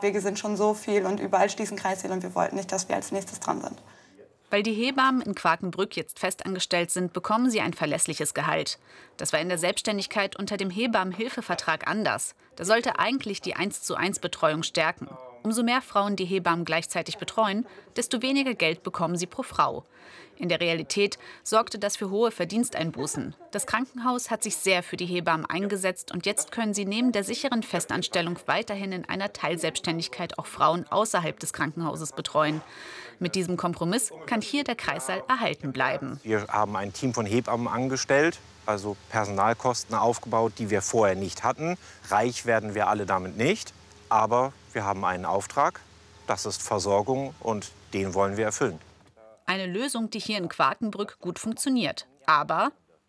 Fahrtwege sind schon so viel und überall schließen Kreissäle und wir wollten nicht, dass wir als nächstes dran sind. Weil die Hebammen in Quakenbrück jetzt festangestellt sind, bekommen sie ein verlässliches Gehalt. Das war in der Selbstständigkeit unter dem Hebammenhilfevertrag anders. Da sollte eigentlich die 1:1-Betreuung stärken. Umso mehr Frauen die Hebammen gleichzeitig betreuen, desto weniger Geld bekommen sie pro Frau. In der Realität sorgte das für hohe Verdiensteinbußen. Das Krankenhaus hat sich sehr für die Hebammen eingesetzt und jetzt können sie neben der sicheren Festanstellung weiterhin in einer Teilselbstständigkeit auch Frauen außerhalb des Krankenhauses betreuen. Mit diesem Kompromiss kann hier der Kreissaal erhalten bleiben. Wir haben ein Team von Hebammen angestellt, also Personalkosten aufgebaut, die wir vorher nicht hatten. Reich werden wir alle damit nicht, aber wir haben einen Auftrag, das ist Versorgung und den wollen wir erfüllen. Eine Lösung, die hier in Quakenbrück gut funktioniert. Aber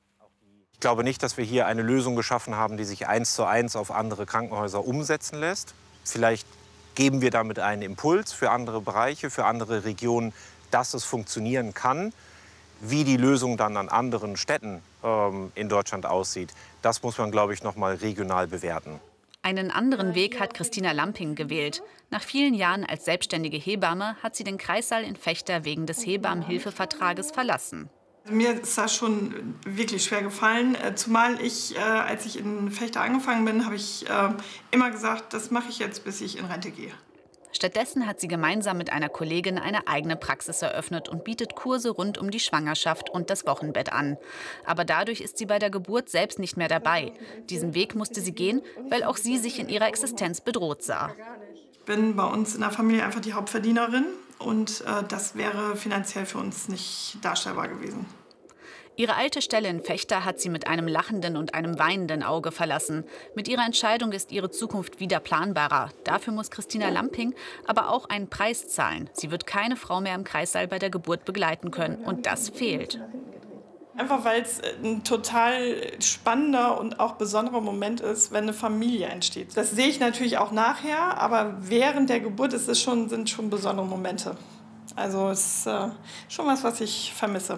ich glaube nicht, dass wir hier eine Lösung geschaffen haben, die sich 1:1 auf andere Krankenhäuser umsetzen lässt. Vielleicht geben wir damit einen Impuls für andere Bereiche, für andere Regionen, dass es funktionieren kann. Wie die Lösung dann an anderen Städten in Deutschland aussieht, das muss man, glaube ich, noch mal regional bewerten. einen anderen Weg hat Christina Lamping gewählt. Nach vielen Jahren als selbstständige Hebamme hat sie den Kreissaal in Vechta wegen des Hebammenhilfevertrages verlassen. Mir ist das schon wirklich schwer gefallen, zumal ich, als ich in Vechta angefangen bin, habe ich immer gesagt, das mache ich jetzt, bis ich in Rente gehe. Stattdessen hat sie gemeinsam mit einer Kollegin eine eigene Praxis eröffnet und bietet Kurse rund um die Schwangerschaft und das Wochenbett an. Aber dadurch ist sie bei der Geburt selbst nicht mehr dabei. Diesen Weg musste sie gehen, weil auch sie sich in ihrer Existenz bedroht sah. Ich bin bei uns in der Familie einfach die Hauptverdienerin und das wäre finanziell für uns nicht darstellbar gewesen. Ihre alte Stelle in Vechta hat sie mit einem lachenden und einem weinenden Auge verlassen. Mit ihrer Entscheidung ist ihre Zukunft wieder planbarer. Dafür muss Christina Lamping aber auch einen Preis zahlen. Sie wird keine Frau mehr im Kreissaal bei der Geburt begleiten können. Und das fehlt. Einfach weil es ein total spannender und auch besonderer Moment ist, wenn eine Familie entsteht. Das sehe ich natürlich auch nachher, aber während der Geburt sind schon besondere Momente. Also es ist schon was ich vermisse.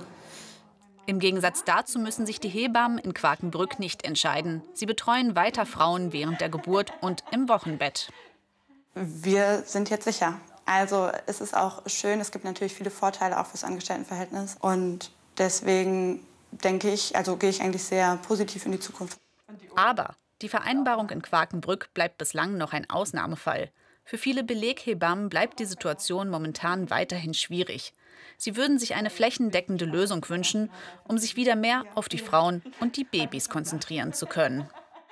Im Gegensatz dazu müssen sich die Hebammen in Quakenbrück nicht entscheiden. Sie betreuen weiter Frauen während der Geburt und im Wochenbett. Wir sind jetzt sicher. Also es ist auch schön, es gibt natürlich viele Vorteile auch fürs Angestelltenverhältnis. Und deswegen gehe ich eigentlich sehr positiv in die Zukunft. Aber die Vereinbarung in Quakenbrück bleibt bislang noch ein Ausnahmefall. Für viele Beleghebammen bleibt die Situation momentan weiterhin schwierig. Sie würden sich eine flächendeckende Lösung wünschen, um sich wieder mehr auf die Frauen und die Babys konzentrieren zu können.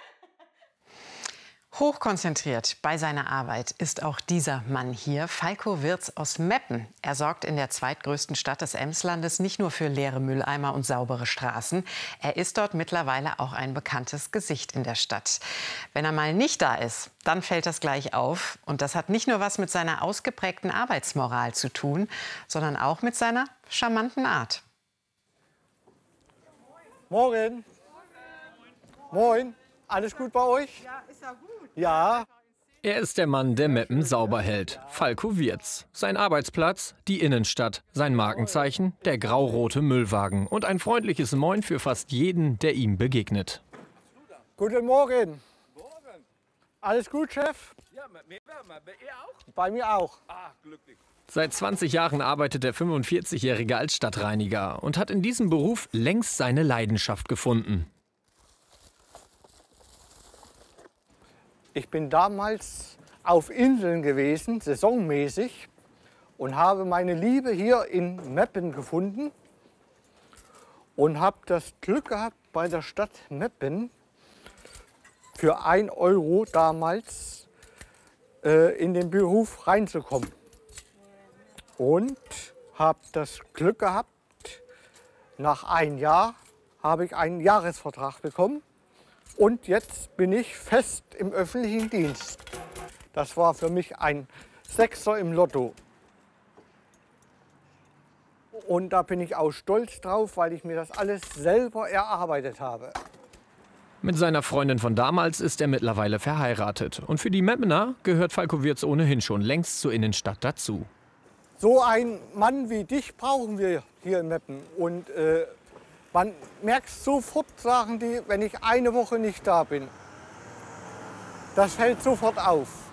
Hochkonzentriert bei seiner Arbeit ist auch dieser Mann hier, Falko Wirz aus Meppen. Er sorgt in der zweitgrößten Stadt des Emslandes nicht nur für leere Mülleimer und saubere Straßen. Er ist dort mittlerweile auch ein bekanntes Gesicht in der Stadt. Wenn er mal nicht da ist, dann fällt das gleich auf. Und das hat nicht nur was mit seiner ausgeprägten Arbeitsmoral zu tun, sondern auch mit seiner charmanten Art. Morgen. Moin. Alles gut bei euch? Ja, ist ja gut. Ja. Er ist der Mann, der Meppen sauber hält. Falko Wirz. Sein Arbeitsplatz, die Innenstadt. Sein Markenzeichen, der graurote Müllwagen. Und ein freundliches Moin für fast jeden, der ihm begegnet. Guten Morgen. Alles gut, Chef? Ja, bei ihr auch? Bei mir auch. Ah, glücklich. Seit 20 Jahren arbeitet der 45-Jährige als Stadtreiniger und hat in diesem Beruf längst seine Leidenschaft gefunden. Ich bin damals auf Inseln gewesen, saisonmäßig, und habe meine Liebe hier in Meppen gefunden und habe das Glück gehabt, bei der Stadt Meppen für 1 € damals in den Beruf reinzukommen. Und habe das Glück gehabt, nach 1 Jahr habe ich einen Jahresvertrag bekommen. Und jetzt bin ich fest im öffentlichen Dienst. Das war für mich ein Sechser im Lotto. Und da bin ich auch stolz drauf, weil ich mir das alles selber erarbeitet habe. Mit seiner Freundin von damals ist er mittlerweile verheiratet. Und für die Meppener gehört Falko Wirz ohnehin schon längst zur Innenstadt dazu. So einen Mann wie dich brauchen wir hier in Meppen. Und man merkt sofort, sagen die, wenn ich 1 Woche nicht da bin. Das fällt sofort auf.